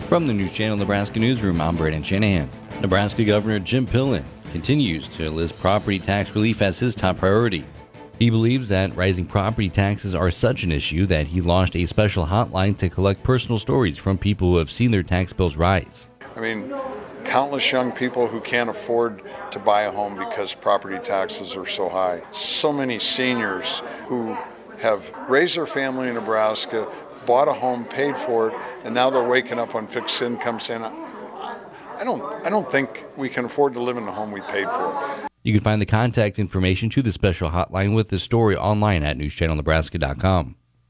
From the News Channel Nebraska Newsroom, I'm Brandon Shanahan. Nebraska Governor Jim Pillen continues to list property tax relief as his top priority. He believes that rising property taxes are such an issue that he launched a special hotline to collect personal stories from people who have seen their tax bills rise. I mean, countless young people who can't afford to buy a home because property taxes are so high. So many seniors who have raised their family in Nebraska, bought a home, paid for it, and now they're waking up on fixed income saying, I don't think we can afford to live in the home we paid for. You can find the contact information to the special hotline with the story online at newschannelnebraska.com.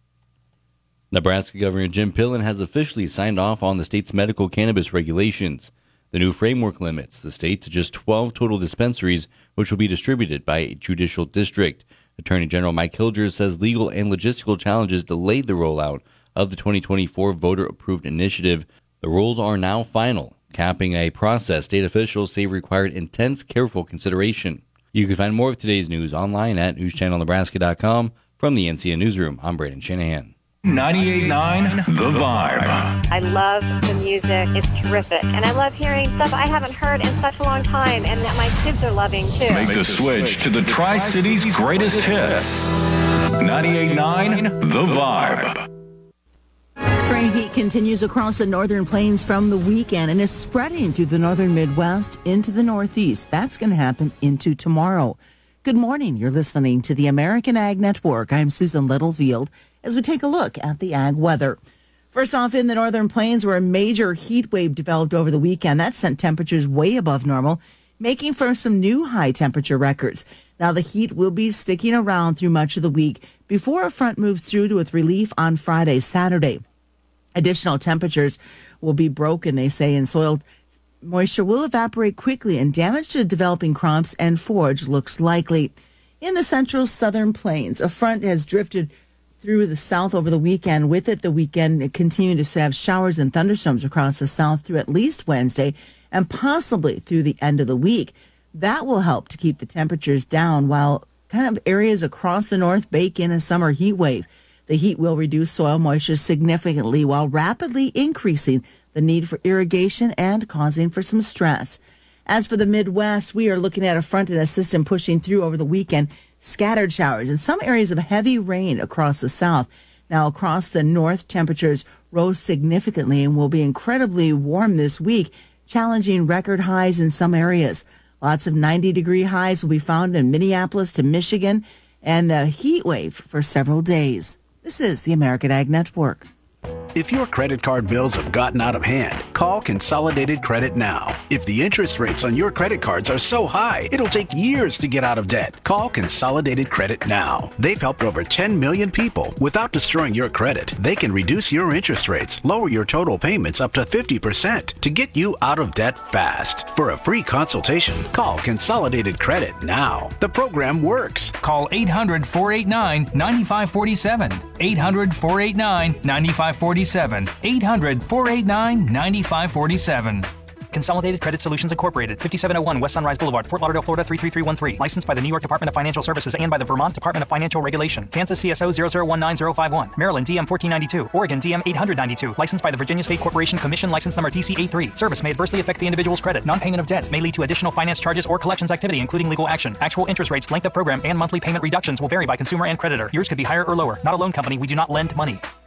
Nebraska Governor Jim Pillen has officially signed off on the state's medical cannabis regulations. The new framework limits the state to just 12 total dispensaries, which will be distributed by a judicial district. Attorney General Mike Hilgers says legal and logistical challenges delayed the rollout of the 2024 voter-approved initiative. The rules are now final, capping a process state officials say required intense, careful consideration. You can find more of today's news online at newschannelnebraska.com. From the NCN Newsroom, I'm Brandon Shanahan. 98.9 The Vibe. I love the music. It's terrific. And I love hearing stuff I haven't heard in such a long time and that my kids are loving, too. Make the switch to the Tri-Cities greatest hits. 98.9 The Vibe. Extreme heat continues across the northern plains from the weekend and is spreading through the northern Midwest into the Northeast. That's going to happen into tomorrow. Good morning. You're listening to the American Ag Network. I'm Susan Littlefield as we take a look at the ag weather. First off, in the northern plains where a major heat wave developed over the weekend, that sent temperatures way above normal, making for some new high temperature records. Now, the heat will be sticking around through much of the week before a front moves through with relief on Friday, Saturday. Additional temperatures will be broken, they say, and soil moisture will evaporate quickly and damage to developing crops and forage looks likely. In the central southern plains, a front has drifted through the south over the weekend. With it, the weekend continued to have showers and thunderstorms across the south through at least Wednesday and possibly through the end of the week. That will help to keep the temperatures down while kind of areas across the north bake in a summer heat wave. The heat will reduce soil moisture significantly while rapidly increasing the need for irrigation and causing for some stress. As for the Midwest, we are looking at a front and a system pushing through over the weekend. Scattered showers and some areas of heavy rain across the south. Now, across the north, temperatures rose significantly and will be incredibly warm this week, challenging record highs in some areas. Lots of 90-degree highs will be found in Minneapolis to Michigan, and the heat wave for several days. This is the American Ag Network. If your credit card bills have gotten out of hand, call Consolidated Credit now. If the interest rates on your credit cards are so high, it'll take years to get out of debt. Call Consolidated Credit now. They've helped over 10 million people. Without destroying your credit, they can reduce your interest rates, lower your total payments up to 50% to get you out of debt fast. For a free consultation, call Consolidated Credit now. The program works. Call 800-489-9547. 800-489-9547. 800-489-9547. Consolidated Credit Solutions Incorporated, 5701 West Sunrise Boulevard, Fort Lauderdale, Florida 33313. Licensed by the New York Department of Financial Services and by the Vermont Department of Financial Regulation. Kansas CSO 0019051. Maryland DM 1492. Oregon DM 892. Licensed by the Virginia State Corporation Commission, license number TCA3. Service may adversely affect the individual's credit. Non-payment of debt may lead to additional finance charges or collections activity, including legal action. Actual interest rates, length of program, and monthly payment reductions will vary by consumer and creditor. Yours could be higher or lower. Not a loan company. We do not lend money.